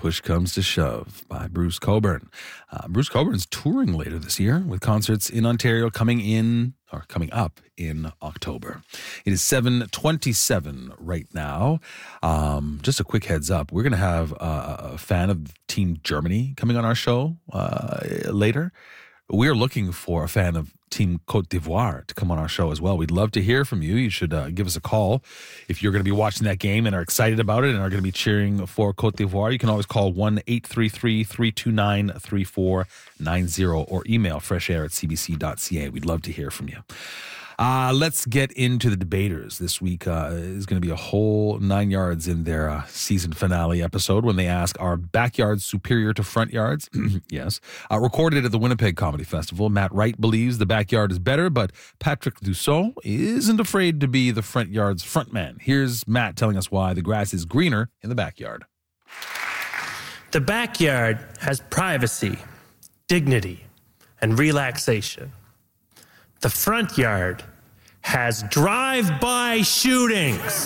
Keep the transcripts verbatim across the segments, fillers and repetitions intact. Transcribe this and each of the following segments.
Push Comes to Shove by Bruce Cockburn. Uh, Bruce Cockburn's touring later this year with concerts in Ontario coming in or coming up in October. It is seven twenty-seven right now. Um, just a quick heads up. We're going to have uh, a fan of Team Germany coming on our show uh, later. We're looking for a fan of Team Côte d'Ivoire to come on our show as well. We'd love to hear from you. You should uh, give us a call if you're going to be watching that game and are excited about it and are going to be cheering for Côte d'Ivoire. You can always call one eight three three, three two nine, three four nine zero or email freshair at c b c dot c a. We'd love to hear from you. Uh, let's get into the debaters. This week uh, is going to be a whole nine yards in their uh, season finale episode when they ask, are backyards superior to front yards? Yes. Uh, recorded at the Winnipeg Comedy Festival, Matt Wright believes the backyard is better, but Patrick Dussault isn't afraid to be the front yard's front man. Here's Matt telling us why the grass is greener in the backyard. The backyard has privacy, dignity, and relaxation. The front yard has drive-by shootings.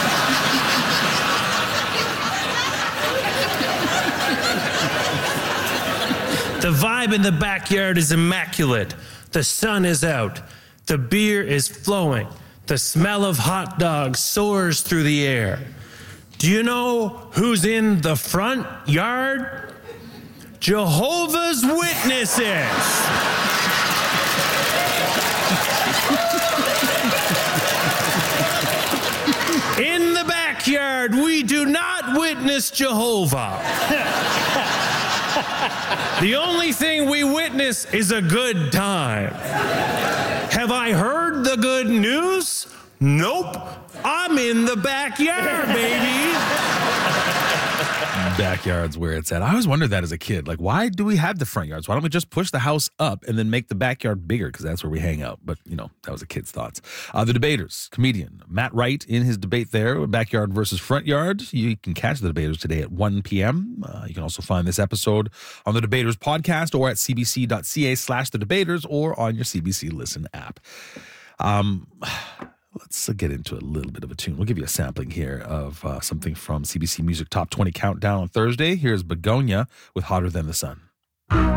The vibe in the backyard is immaculate. The sun is out. The beer is flowing. The smell of hot dogs soars through the air. Do you know who's in the front yard? Jehovah's Witnesses. In the backyard, we do not witness Jehovah. The only thing we witness is a good time. Have I heard the good news? Nope. I'm in the backyard, baby. Backyard's where it's at. I always wondered that as a kid. Like, why do we have the front yards? Why don't we just push the house up and then make the backyard bigger? Because that's where we hang out. But, you know, that was a kid's thoughts. Uh, the debaters, comedian Matt Wright in his debate there, backyard versus front yard. You can catch the debaters today at one p.m. Uh, you can also find this episode on the Debaters podcast or at cbc.ca slash the debaters or on your C B C Listen app. Um... Let's get into a little bit of a tune. We'll give you a sampling here of uh, something from C B C Music Top twenty Countdown on Thursday. Here's Begonia with Hotter Than the Sun.